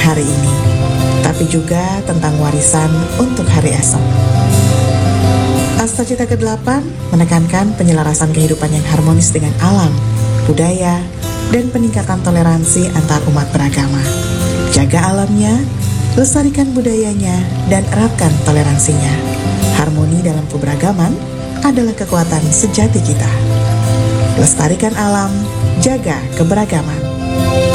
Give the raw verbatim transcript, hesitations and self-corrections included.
hari ini, tapi juga tentang warisan untuk hari esok. Astacita kedelapan menekankan penyelarasan kehidupan yang harmonis dengan alam, budaya, dan peningkatan toleransi antar umat beragama. Jaga alamnya, lestarikan budayanya, dan eratkan toleransinya. Harmoni dalam keberagaman adalah kekuatan sejati kita. Lestarikan alam, jaga keberagaman.